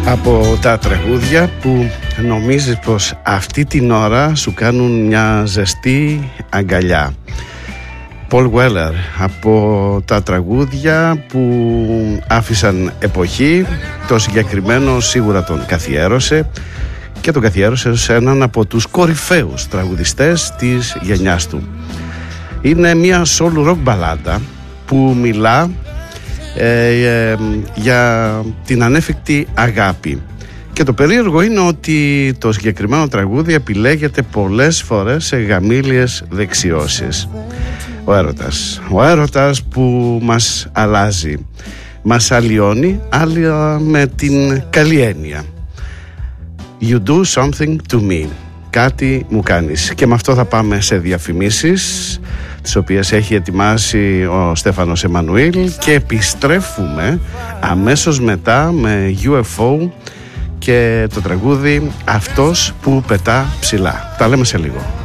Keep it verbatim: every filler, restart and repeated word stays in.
Από τα τραγούδια που νομίζεις πως αυτή την ώρα σου κάνουν μια ζεστή αγκαλιά. Paul Weller, από τα τραγούδια που άφησαν εποχή. Το συγκεκριμένο σίγουρα τον καθιέρωσε και τον καθιέρωσε σε έναν από τους κορυφαίους τραγουδιστές της γενιάς του. Είναι μια soul rock μπαλάντα που μιλά ε, ε, για την ανέφικτη αγάπη. Και το περίεργο είναι ότι το συγκεκριμένο τραγούδι επιλέγεται πολλές φορές σε γαμήλιες δεξιώσεις. Ο έρωτας, ο έρωτας που μας αλλάζει, μας αλλοιώνει, άλλα με την καλή έννοια. You do something to me. Κάτι μου κάνεις. Και με αυτό θα πάμε σε διαφημίσεις, τις οποίες έχει ετοιμάσει ο Στέφανος Εμμανουήλ, και επιστρέφουμε αμέσως μετά με γιου εφ ο και το τραγούδι «Αυτός που πετά ψηλά». Τα λέμε σε λίγο.